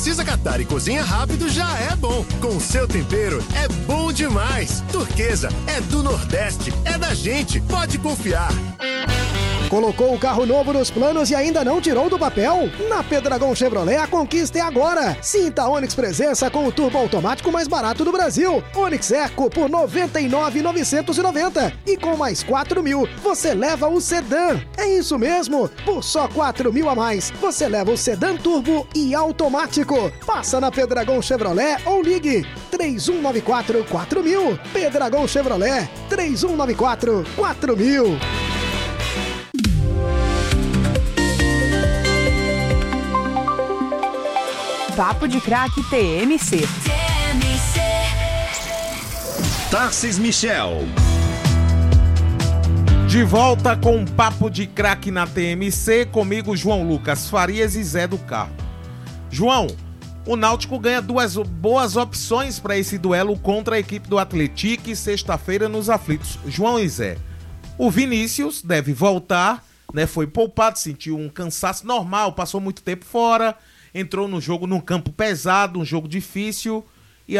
Precisa catar e cozinha rápido já é bom. Com o seu tempero é bom demais. Turquesa é do Nordeste, é da gente, pode confiar. Colocou o carro novo nos planos e ainda não tirou do papel? Na Peddragon Chevrolet a conquista é agora. Sinta a Onix Presença com o turbo automático mais barato do Brasil. Onix Eco por R$ 99.990. E com mais 4 mil, você leva o sedã. É isso mesmo. Por só 4 mil a mais, você leva o sedã turbo e automático. Passa na Peddragon Chevrolet ou ligue 3194-4000. Peddragon Chevrolet 3194-4000. Papo de Craque TMC. Tarcís Michel. De volta com um Papo de Craque na TMC, comigo João Lucas Farias e Zé do Carmo. João, o Náutico ganha duas boas opções para esse duelo contra a equipe do Atlético sexta-feira nos aflitos. João e Zé, o Vinícius deve voltar, né? Foi poupado, sentiu um cansaço normal, passou muito tempo fora, entrou no jogo num campo pesado, um jogo difícil, e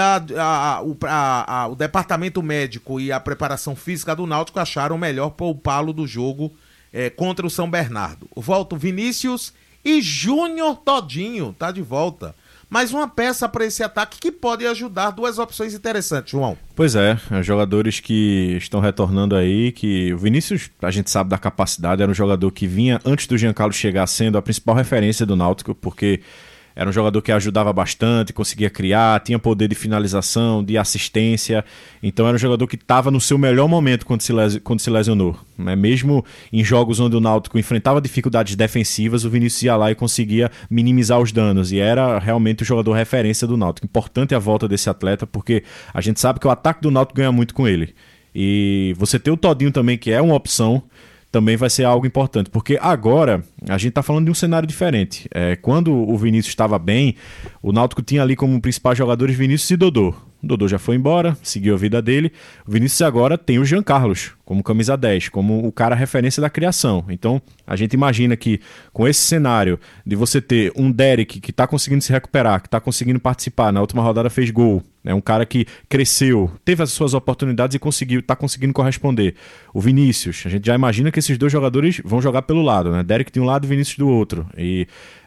o departamento médico e a preparação física do Náutico acharam melhor poupá-lo do jogo contra o São Bernardo. Volta o Vinícius e Júnior Todinho tá de volta. Mais uma peça para esse ataque que pode ajudar, duas opções interessantes, João. Pois é, jogadores que estão retornando aí, que o Vinícius, a gente sabe da capacidade, era um jogador que vinha antes do Giancarlo chegar sendo a principal referência do Náutico, porque era um jogador que ajudava bastante, conseguia criar, tinha poder de finalização, de assistência. Então era um jogador que estava no seu melhor momento quando se lesionou. Mesmo em jogos onde o Náutico enfrentava dificuldades defensivas, o Vinícius ia lá e conseguia minimizar os danos. E era realmente o jogador referência do Náutico. Importante a volta desse atleta, porque a gente sabe que o ataque do Náutico ganha muito com ele. E você ter o Todinho também, que é uma opção, também vai ser algo importante, porque agora a gente está falando de um cenário diferente. Quando o Vinícius estava bem, o Náutico tinha ali como principais jogadores Vinícius e Dodô. O Dodô já foi embora, seguiu a vida dele. O Vinícius agora tem o Giancarlo como camisa 10, como o cara referência da criação. Então, a gente imagina que com esse cenário de você ter um Derek que está conseguindo se recuperar, que está conseguindo participar, na última rodada fez gol, é um cara que cresceu, teve as suas oportunidades e está conseguindo corresponder. O Vinícius, a gente já imagina que esses dois jogadores vão jogar pelo lado, né? Derek de um lado e Vinícius do outro. E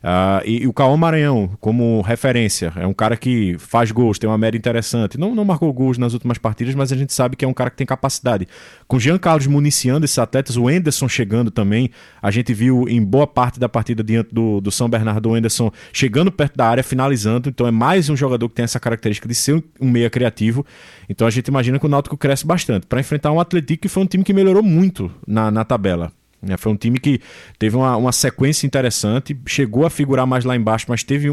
o Cauã Maranhão como referência, é um cara que faz gols, tem uma média interessante. Não marcou gols nas últimas partidas, mas a gente sabe que é um cara que tem capacidade. Com Jean Carlos municiando esses atletas, o Enderson chegando também, a gente viu em boa parte da partida diante do São Bernardo, o Enderson chegando perto da área, finalizando. Então é mais um jogador que tem essa característica de ser um meia criativo. Então a gente imagina que o Náutico cresce bastante para enfrentar um Atlético que foi um time que melhorou muito na tabela. Foi um time que teve uma sequência interessante, chegou a figurar mais lá embaixo, mas teve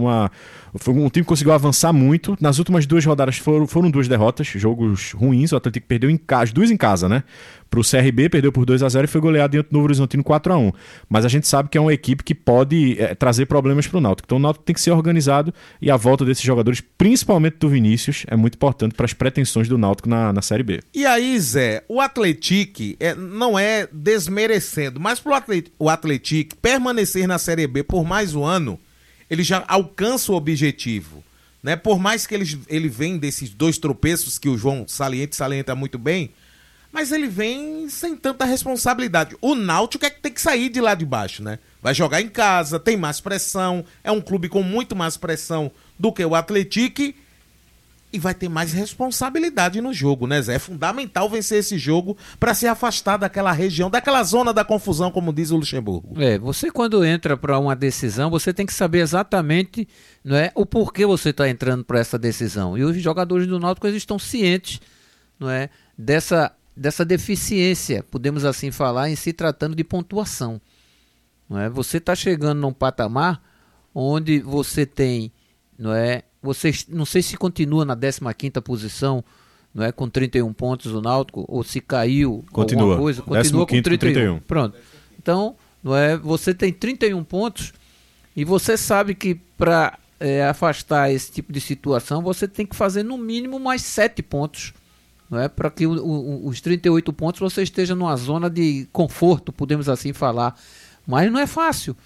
foi um time que conseguiu avançar muito. Nas últimas duas rodadas foram duas derrotas, jogos ruins. O Atlético perdeu as duas em casa, né? Pro CRB, perdeu por 2-0 e foi goleado diante do Novo Horizontino 4-1. Mas a gente sabe que é uma equipe que pode trazer problemas pro Náutico. Então o Náutico tem que ser organizado e a volta desses jogadores, principalmente do Vinícius, é muito importante para as pretensões do Náutico na Série B. E aí, Zé, o Atlético não é desmerecendo, mas pro o Atlético permanecer na Série B por mais um ano, ele já alcança o objetivo, né? Por mais que ele vem desses dois tropeços que o João salienta muito bem, mas ele vem sem tanta responsabilidade. O Náutico é que tem que sair de lá de baixo, né? Vai jogar em casa, tem mais pressão, é um clube com muito mais pressão do que o Atlético e vai ter mais responsabilidade no jogo, né, Zé? É fundamental vencer esse jogo para se afastar daquela região, daquela zona da confusão, como diz o Luxemburgo. Você quando entra para uma decisão, você tem que saber exatamente, não é, o porquê você está entrando para essa decisão. E os jogadores do Náutico eles estão cientes, não é, dessa deficiência, podemos assim falar, em se tratando de pontuação. Não é? Você está chegando num patamar onde você tem, não é, você não sei se continua na 15ª posição, não é, com 31 pontos o Náutico, ou se caiu alguma coisa, continua com 31. Pronto. Então, não é, você tem 31 pontos e você sabe que para afastar esse tipo de situação, você tem que fazer no mínimo mais 7 pontos. Não é? Para que os 38 pontos você esteja numa zona de conforto, podemos assim falar. Mas não é fácil.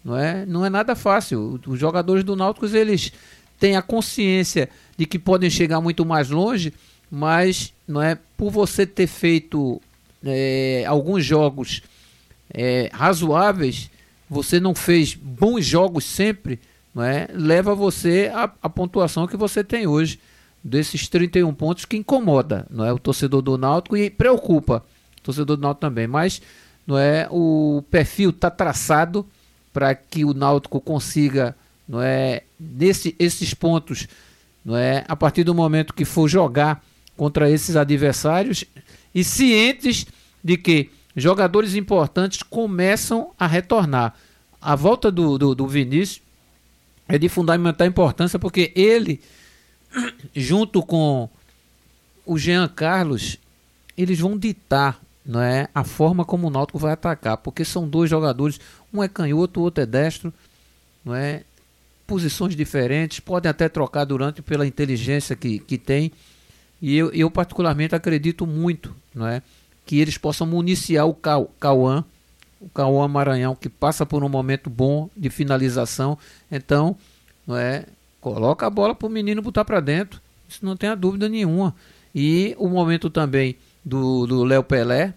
não é nada fácil. Os jogadores do Náutico, eles têm a consciência de que podem chegar muito mais longe, mas não é por você ter feito alguns jogos razoáveis, você não fez bons jogos sempre, não é? Leva você a pontuação que você tem hoje, desses 31 pontos, que incomoda, não é, o torcedor do Náutico e preocupa o torcedor do Náutico também, mas não é, o perfil está traçado para que o Náutico consiga, não é, esses pontos, não é, a partir do momento que for jogar contra esses adversários, e cientes de que jogadores importantes começam a retornar. A volta do Vinícius é de fundamental importância, porque ele, junto com o Jean Carlos, eles vão ditar, não é, a forma como o Náutico vai atacar, porque são dois jogadores, um é canhoto, o outro é destro, não é, posições diferentes, podem até trocar durante pela inteligência que tem, e eu particularmente acredito muito, não é, que eles possam municiar o Cauã Maranhão, que passa por um momento bom de finalização. Então, não é, coloca a bola para o menino botar para dentro, isso não tem a dúvida nenhuma. E o momento também do Léo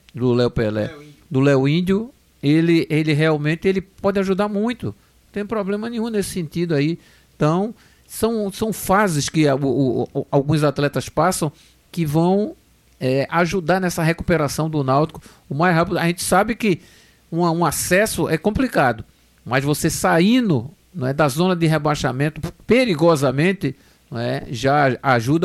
Índio, ele realmente pode ajudar muito, não tem problema nenhum nesse sentido aí. Então, são fases que alguns atletas passam que vão ajudar nessa recuperação do Náutico o mais rápido. A gente sabe que um acesso é complicado, mas você saindo, não é, da zona de rebaixamento perigosamente, não é, já ajuda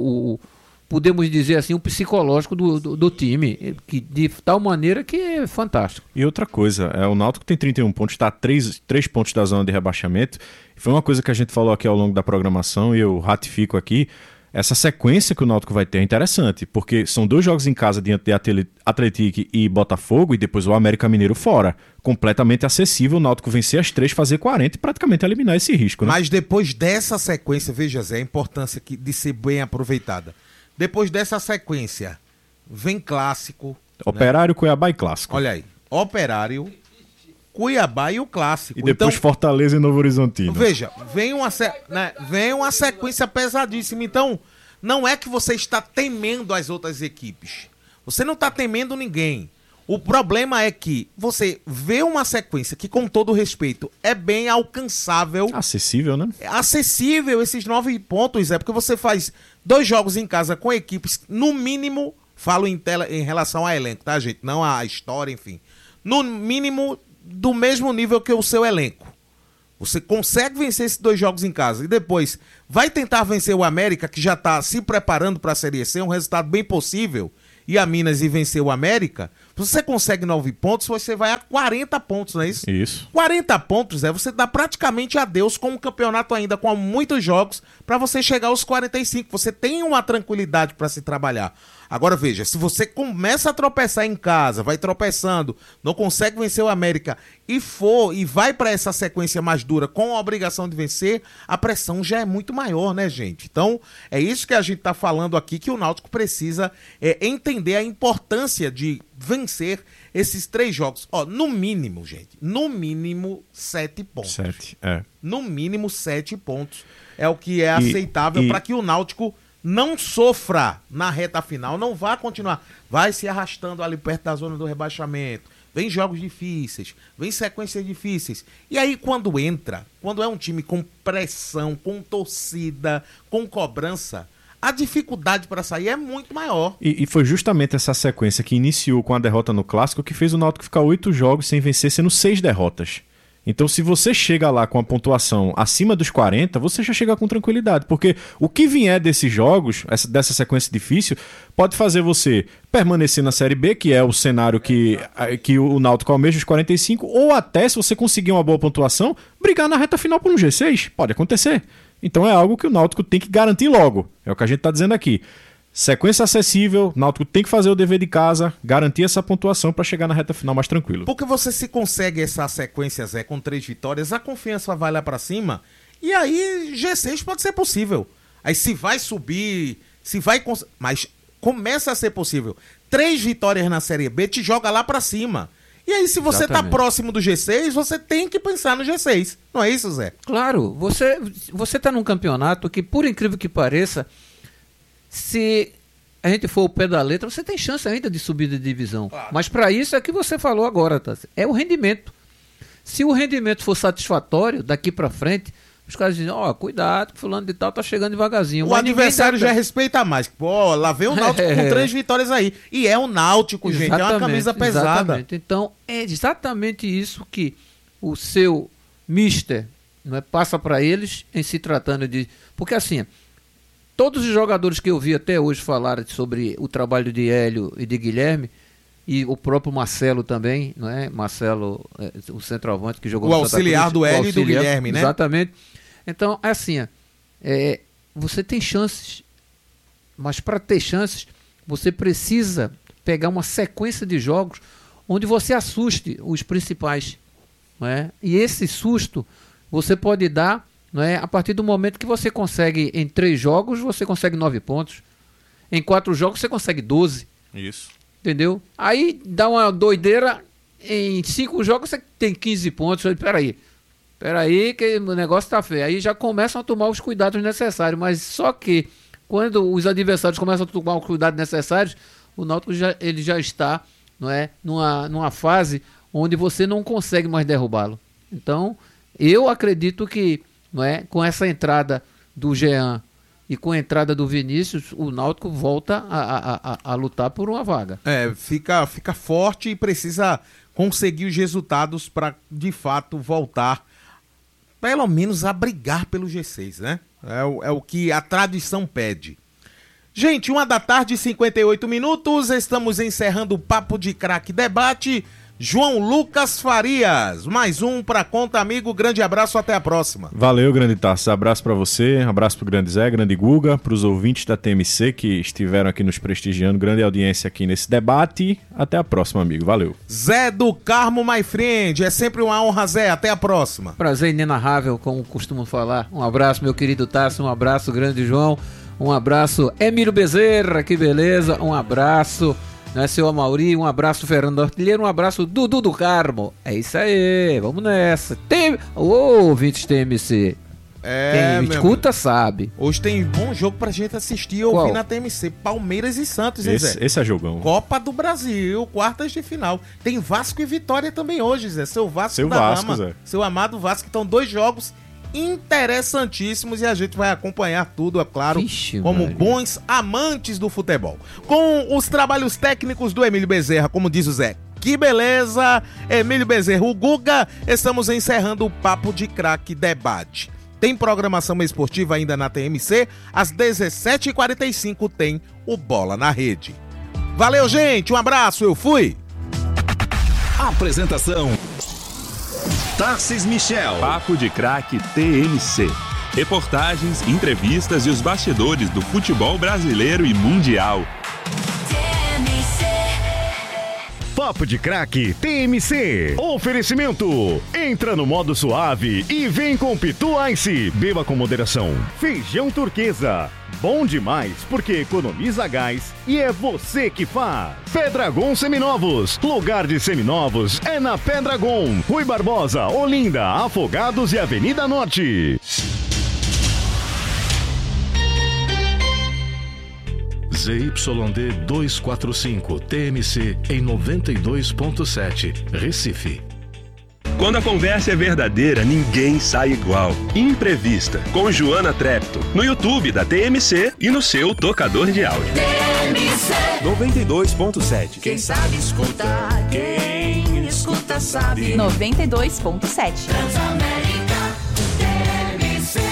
podemos dizer assim, o psicológico do time, que de tal maneira que é fantástico. E outra coisa, o Náutico tem 31 pontos, está a 3 pontos da zona de rebaixamento. Foi uma coisa que a gente falou aqui ao longo da programação e eu ratifico aqui. Essa sequência que o Náutico vai ter é interessante, porque são 2 jogos em casa diante de Atlético e Botafogo e depois o América Mineiro fora. Completamente acessível o Náutico vencer as 3, fazer 40 e praticamente eliminar esse risco, né? Mas depois dessa sequência, veja Zé, a importância de ser bem aproveitada. Depois dessa sequência, vem Clássico. Operário, né? Cuiabá e Clássico. Olha aí, Operário, Cuiabá e o Clássico. E depois então, Fortaleza e Novo Horizontino. Veja, vem uma sequência pesadíssima. Então, não é que você está temendo as outras equipes. Você não está temendo ninguém. O problema é que você vê uma sequência que, com todo respeito, é bem alcançável. Acessível, né? É acessível esses 9 pontos, porque você faz 2 jogos em casa com equipes, no mínimo, falo em relação a elenco, tá, gente? Não a história, enfim. No mínimo, do mesmo nível que o seu elenco. Você consegue vencer esses 2 jogos em casa e depois vai tentar vencer o América, que já está se preparando para a Série C, um resultado bem possível, e a Minas e vencer o América. Você consegue 9 pontos, você vai a 40 pontos, não é isso? Isso. 40 pontos, você dá praticamente adeus com um campeonato ainda com muitos jogos para você chegar aos 45. Você tem uma tranquilidade para se trabalhar. Agora veja, se você começa a tropeçar em casa, vai tropeçando, não consegue vencer o América e vai para essa sequência mais dura com a obrigação de vencer, a pressão já é muito maior, né, gente? Então, é isso que a gente tá falando aqui, que o Náutico precisa entender a importância de vencer esses 3 jogos. Ó, no mínimo, gente, no mínimo 7 pontos. 7, No mínimo 7 pontos é o que é aceitável para que o Náutico não sofra na reta final, não vá continuar, vai se arrastando ali perto da zona do rebaixamento, vem jogos difíceis, vem sequências difíceis, e aí quando é um time com pressão, com torcida, com cobrança, a dificuldade para sair é muito maior. E foi justamente essa sequência que iniciou com a derrota no Clássico que fez o Náutico ficar 8 jogos sem vencer, sendo 6 derrotas. Então, se você chega lá com a pontuação acima dos 40, você já chega com tranquilidade, porque o que vier desses jogos, dessa sequência difícil, pode fazer você permanecer na Série B, que é o cenário que o Náutico almeja os 45, ou até, se você conseguir uma boa pontuação, brigar na reta final por um G6. Pode acontecer. Então é algo que o Náutico tem que garantir logo. É o que a gente está dizendo aqui. Sequência acessível, Náutico tem que fazer o dever de casa, garantir essa pontuação para chegar na reta final mais tranquilo. Porque você se consegue essa sequência, Zé, com 3 vitórias, a confiança vai lá para cima, e aí G6 pode ser possível. Aí se vai subir, mas começa a ser possível. 3 vitórias na Série B te joga lá para cima. E aí, se você tá Exatamente. próximo do G6, você tem que pensar no G6. Não é isso, Zé? Claro, você tá num campeonato que, por incrível que pareça, se a gente for ao pé da letra, você tem chance ainda de subir de divisão. Claro. Mas para isso é que você falou agora, tá? É o rendimento. Se o rendimento for satisfatório daqui para frente, os caras dizem, cuidado, fulano de tal tá chegando devagarzinho. O Mas ninguém adversário dá- já respeita mais. Pô, lá vem o Náutico com 3 vitórias aí. E é o Náutico, gente. É uma camisa pesada. Exatamente. Então, é exatamente isso que o seu mister, não é, passa para eles em se tratando de... Porque assim, todos os jogadores que eu vi até hoje falar sobre o trabalho de Hélio e de Guilherme, e o próprio Marcelo também, não é? Marcelo, o centroavante que jogou O no Santa auxiliar Cruz, do o Hélio e do auxiliar, Guilherme, né? Exatamente. Então, é assim, você tem chances, mas para ter chances, você precisa pegar uma sequência de jogos onde você assuste os principais, não é? E esse susto você pode dar, não é, a partir do momento que você consegue, em 3 jogos, você consegue 9 pontos. Em 4 jogos, você consegue 12. Isso. Entendeu? Aí dá uma doideira, em 5 jogos você tem 15 pontos. Peraí, que o negócio tá feio. Aí já começam a tomar os cuidados necessários. Mas só que, quando os adversários começam a tomar os cuidados necessários, o Náutico ele já está, não é, numa fase onde você não consegue mais derrubá-lo. Então, eu acredito que, não é, com essa entrada do Jean e com a entrada do Vinícius, o Náutico volta a lutar por uma vaga. Fica forte e precisa conseguir os resultados para, de fato, voltar, pelo menos, a brigar pelo G6, né? É o que a tradição pede. Gente, 1h58, estamos encerrando o Papo de Craque Debate. João Lucas Farias, mais um pra conta, amigo. Grande abraço, até a próxima. Valeu, grande Tarso. Abraço pra você, abraço pro grande Zé, grande Guga, pros ouvintes da TMC que estiveram aqui nos prestigiando. Grande audiência aqui nesse debate. Até a próxima, amigo. Valeu. Zé do Carmo, my friend. É sempre uma honra, Zé. Até a próxima. Prazer inenarrável, como costumo falar. Um abraço, meu querido Tarso. Um abraço, grande João. Um abraço, Emílio Bezerra. Que beleza. Um abraço, né, seu Amauri, um abraço, Fernando Artilheiro, um abraço, Dudu do Carmo. É isso aí, vamos nessa. Ouvintes TMC. Quem escuta sabe. Hoje tem bom jogo pra gente assistir e ouvir na TMC. Palmeiras e Santos, hein, Zé? Esse é jogão. Copa do Brasil, quartas de final. Tem Vasco e Vitória também hoje, Zé. Seu Vasco da Gama. Zé. Seu amado Vasco. Então, 2 jogos interessantíssimos e a gente vai acompanhar tudo, é claro, como bons amantes do futebol. Com os trabalhos técnicos do Emílio Bezerra, como diz o Zé. Que beleza, Emílio Bezerra, o Guga. Estamos encerrando o Papo de Craque Debate. Tem programação esportiva ainda na TMC. Às 17h45 tem o Bola na Rede. Valeu, gente. Um abraço. Eu fui. Apresentação: Tarsis Michel. Papo de Craque TMC. Reportagens, entrevistas e os bastidores do futebol brasileiro e mundial. Papo de Craque TMC. Oferecimento. Entra no modo suave e vem com Pitu Ice. Beba com moderação. Feijão Turquesa. Bom demais porque economiza gás e é você que faz. Pedragon Seminovos. Lugar de seminovos é na Pedragon. Rui Barbosa, Olinda, Afogados e Avenida Norte. ZYD 245 TMC em 92.7 Recife. Quando a conversa é verdadeira, ninguém sai igual. Imprevista, com Joana Trepto, no YouTube da TMC e no seu tocador de áudio. TMC 92.7. Quem sabe escutar, quem escuta sabe. 92.7. Transamérica TMC.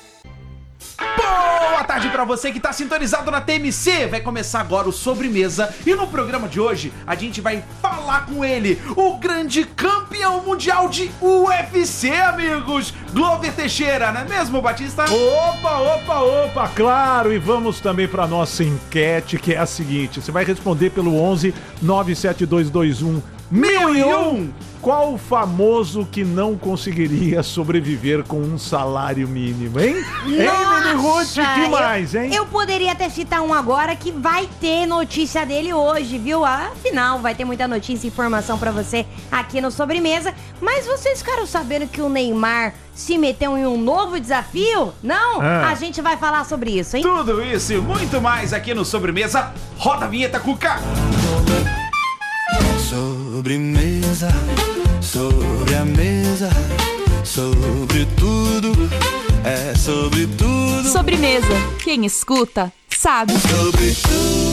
Boa tarde pra você que tá sintonizado na TMC. Vai começar agora o Sobremesa e no programa de hoje a gente vai falar com ele, o grande campeão mundial de UFC, amigos, Glover Teixeira, não é mesmo, Batista? Opa, claro, e vamos também pra nossa enquete, que é a seguinte: você vai responder pelo 11 97221 1001. Qual o famoso que não conseguiria sobreviver com um salário mínimo, hein? Hein, Mini Ruth? Que mais, hein? Eu poderia até citar um agora que vai ter notícia dele hoje, viu? Afinal, vai ter muita notícia e informação pra você aqui no Sobremesa. Mas vocês ficaram sabendo que o Neymar se meteu em um novo desafio? Não? A gente vai falar sobre isso, hein? Tudo isso e muito mais aqui no Sobremesa. Roda a vinheta, Cuca! Sobremesa, sobre a mesa, sobre tudo, é sobre tudo. Sobremesa. Quem escuta, sabe. Sobre tudo.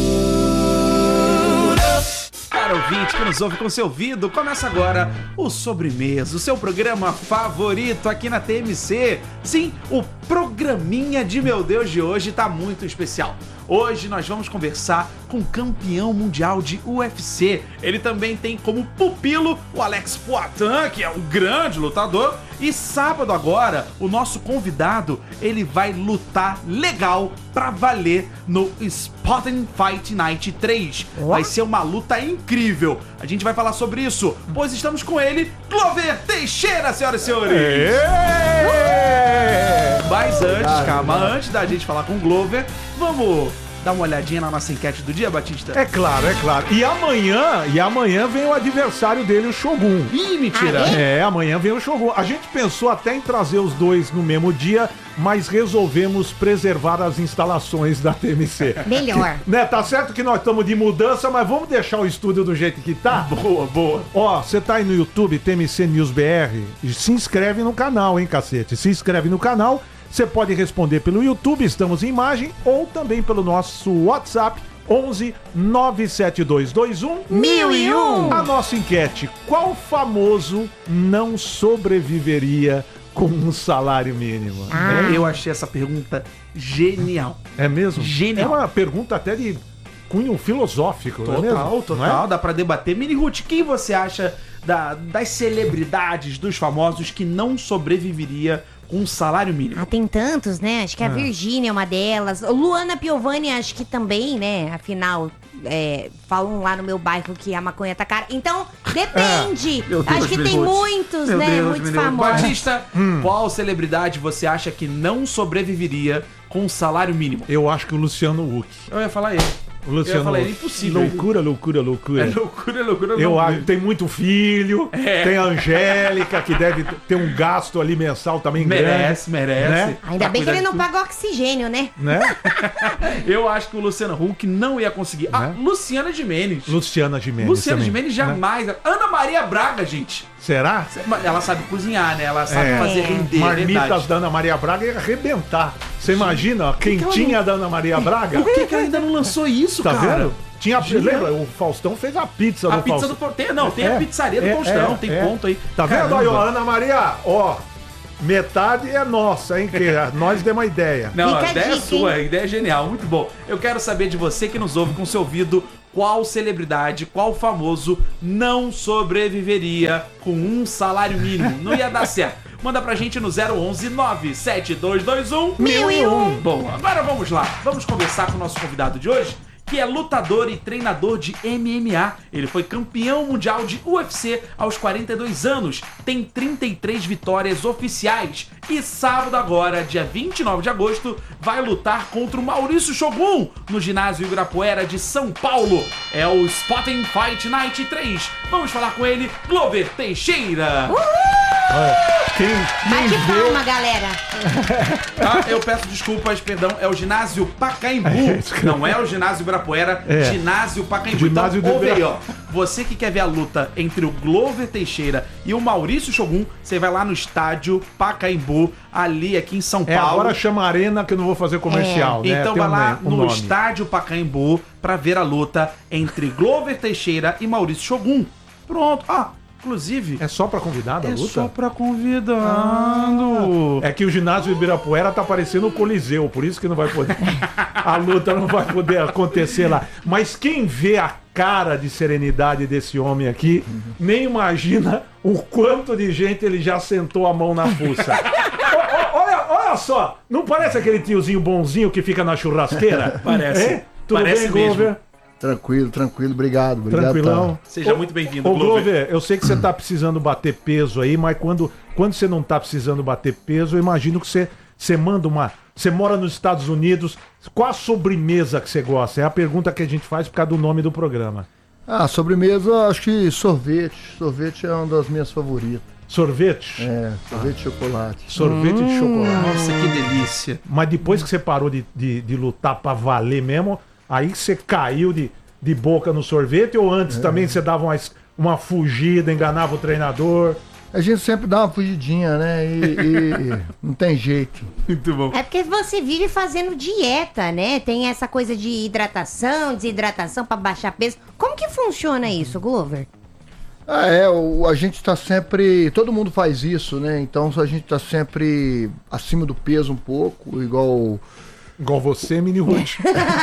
Cara ouvinte que nos ouve com seu ouvido, começa agora o Sobremesa, o seu programa favorito aqui na TMC. Sim, o programinha de meu Deus de hoje tá muito especial. Hoje nós vamos conversar com o campeão mundial de UFC. Ele também tem como pupilo o Alex Poitin, que é um grande lutador. E sábado agora, o nosso convidado, ele vai lutar legal pra valer no Spotting Fight Night 3. Vai ser uma luta incrível. A gente vai falar sobre isso, pois estamos com ele, Glover Teixeira, senhoras e senhores. Mas antes, calma, antes da gente falar com o Glover, vamos dar uma olhadinha na nossa enquete do dia, Batista? É claro, é claro. E amanhã vem o adversário dele, o Shogun. Ih, mentira! Amanhã vem o Shogun. A gente pensou até em trazer os dois no mesmo dia, mas resolvemos preservar as instalações da TMC. Melhor. Né, tá certo que nós estamos de mudança, mas vamos deixar o estúdio do jeito que tá? Boa, boa. Ó, você tá aí no YouTube, TMC News BR, se inscreve no canal, hein, cacete? Se inscreve no canal. Você pode responder pelo YouTube, estamos em imagem, ou também pelo nosso WhatsApp, 11 97221 1001. A nossa enquete: qual famoso não sobreviveria com um salário mínimo? Eu achei essa pergunta genial. É mesmo? Genial. É uma pergunta até de cunho filosófico, total, não é mesmo? Total, dá pra debater. Mini Ruth, quem você acha das celebridades, dos famosos que não sobreviveria com um salário mínimo? Tem tantos, né? Acho que a Virgínia é uma delas. Luana Piovani, acho que também, né? Afinal, falam lá no meu bairro que a maconha tá cara. Então, depende. Acho que tem muitos, né? Muitos famosos. Batista, qual celebridade você acha que não sobreviveria com um salário mínimo? Eu acho que o Luciano Huck. Eu ia falar ele. O Luciano, eu falei, é impossível. Loucura. É loucura. Eu acho, tem muito filho, tem a Angélica, que deve ter um gasto ali mensal também merece, grande. Né? Ainda bem que ele não paga oxigênio, né? Eu acho que o Luciano Huck não ia conseguir. Luciana Gimenez. Luciana Gimenez jamais. Ana Maria Braga, gente. Será? Ela sabe cozinhar, né? Ela sabe fazer render. Marmitas da Ana Maria Braga ia arrebentar. Você imagina a quentinha da Ana Maria Braga? Por que ela ainda não lançou isso, tá cara? Vendo? Lembra? O Faustão fez a pizza do Faustão. Tem a pizzaria do Faustão, tem ponto aí. Tá vendo aí, ó, Ana Maria? Ó, metade é nossa, hein? Que nós demos uma ideia. Não, a ideia é sua, a ideia é genial, muito bom. Eu quero saber de você que nos ouve com seu ouvido, qual celebridade, qual famoso não sobreviveria com um salário mínimo? Não ia dar certo. Manda pra gente no 011 97221 1001. Bom, agora vamos lá. Vamos conversar com o nosso convidado de hoje, que é lutador e treinador de MMA. Ele foi campeão mundial de UFC aos 42 anos, tem 33 vitórias oficiais e sábado agora, dia 29 de agosto, vai lutar contra o Maurício Shogun no ginásio Ibirapuera de São Paulo. É o Spotting Fight Night 3. Vamos falar com ele, Glover Teixeira. Bate palma, galera. Eu peço desculpas, perdão, é o ginásio Pacaembu. Não é o ginásio Ibirapuera, ginásio Pacaembu. Ginásio então, ouve aí, ó. Você que quer ver a luta entre o Glover Teixeira e o Maurício Shogun, você vai lá no estádio Pacaembu, ali aqui em São Paulo. Agora chama Arena, que eu não vou fazer comercial, né? Então vai lá no estádio Pacaembu pra ver a luta entre Glover Teixeira e Maurício Shogun. Pronto. Inclusive... É só pra convidado a luta? É só pra convidado. É que o ginásio Ibirapuera tá parecendo o Coliseu, por isso que não vai poder... a luta não vai poder acontecer lá. Mas quem vê a cara de serenidade desse homem aqui, nem imagina o quanto de gente ele já sentou a mão na fuça. Olha só, não parece aquele tiozinho bonzinho que fica na churrasqueira? Parece. Tudo Parece bem, Glover? mesmo. Tranquilo, obrigado. Tranquilão. Seja muito bem-vindo, Ô, Glover. Glover, eu sei que você tá precisando bater peso aí, mas quando você não tá precisando bater peso, eu imagino que você manda você mora nos Estados Unidos, qual a sobremesa que você gosta? É a pergunta que a gente faz por causa do nome do programa. Sobremesa, acho que sorvete. Sorvete é uma das minhas favoritas. Sorvete? Sorvete de chocolate. Sorvete de chocolate. Nossa, que delícia. Mas depois que você parou de lutar pra valer mesmo, aí você caiu de boca no sorvete ou antes também você dava uma fugida, enganava o treinador? A gente sempre dá uma fugidinha, né? E não tem jeito. Muito bom. É porque você vive fazendo dieta, né? Tem essa coisa de hidratação, desidratação pra baixar peso. Como que funciona isso, Glover? A gente tá sempre... Todo mundo faz isso, né? Então a gente tá sempre acima do peso um pouco, igual você, Mini Ruth.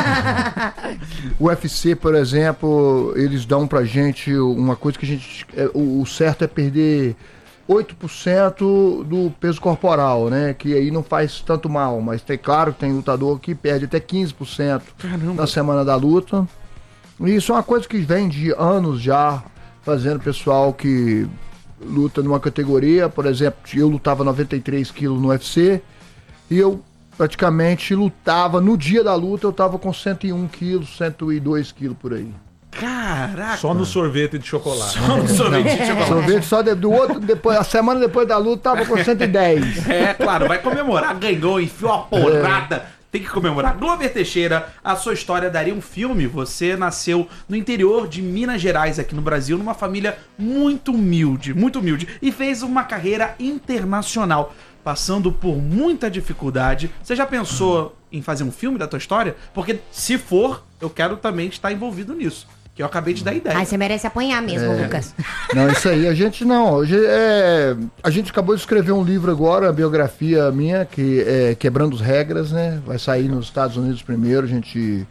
O UFC, por exemplo, eles dão pra gente uma coisa que a gente... O certo é perder 8% do peso corporal, né? Que aí não faz tanto mal, mas claro que tem lutador que perde até 15% na semana da luta. E isso é uma coisa que vem de anos já, fazendo pessoal que luta numa categoria. Por exemplo, eu lutava 93 quilos no UFC e eu praticamente lutava, no dia da luta eu tava com 101 quilos, 102 quilos por aí. Caraca! Só no sorvete de chocolate. Só no sorvete de chocolate. Sorvete só do outro, a semana depois da luta tava com 110. Claro, vai comemorar, ganhou, enfiou a porrada. Tem que comemorar. Glover Teixeira, a sua história daria um filme. Você nasceu no interior de Minas Gerais, aqui no Brasil, numa família muito humilde, e fez uma carreira internacional, passando por muita dificuldade. Você já pensou em fazer um filme da tua história? Porque se for, eu quero também estar envolvido nisso. Que eu acabei de dar ideia. Aí você merece apanhar mesmo, Lucas. Não, isso aí, a gente não. Hoje a gente acabou de escrever um livro agora, a biografia minha, que é Quebrando as Regras, né? Vai sair nos Estados Unidos primeiro, a gente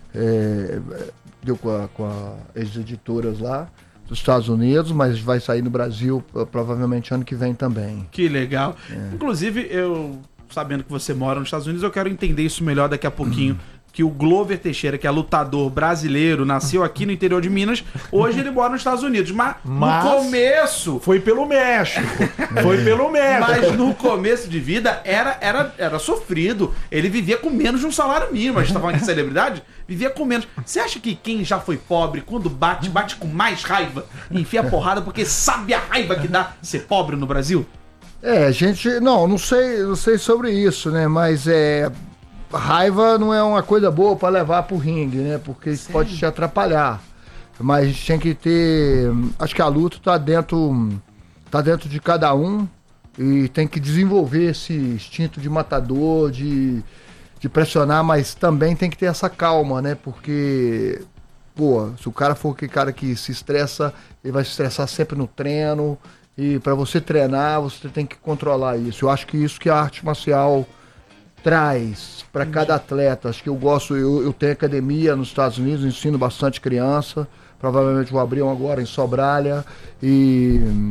deu com as editoras lá dos Estados Unidos, mas vai sair no Brasil provavelmente ano que vem também. Que legal. Inclusive, eu, sabendo que você mora nos Estados Unidos, eu quero entender isso melhor daqui a pouquinho. Que o Glover Teixeira, que é lutador brasileiro, nasceu aqui no interior de Minas, hoje ele mora nos Estados Unidos. Mas no começo... Foi pelo México. Mas no começo de vida era sofrido. Ele vivia com menos de um salário mínimo. A gente tá falando de celebridade? Vivia com menos. Você acha que quem já foi pobre, quando bate com mais raiva, enfia a porrada porque sabe a raiva que dá ser pobre no Brasil? Gente... Não sei sobre isso, né? Mas raiva não é uma coisa boa para levar pro ringue, né? Porque isso pode te atrapalhar. Mas tem que ter... Acho que a luta tá dentro de cada um e tem que desenvolver esse instinto de matador, de pressionar, mas também tem que ter essa calma, né? Porque, se o cara for aquele cara que se estressa, ele vai se estressar sempre no treino. E para você treinar, você tem que controlar isso. Eu acho que isso que a arte marcial traz para cada atleta. Acho que eu tenho academia nos Estados Unidos, ensino bastante criança, provavelmente vou abrir um agora em Sobralha, e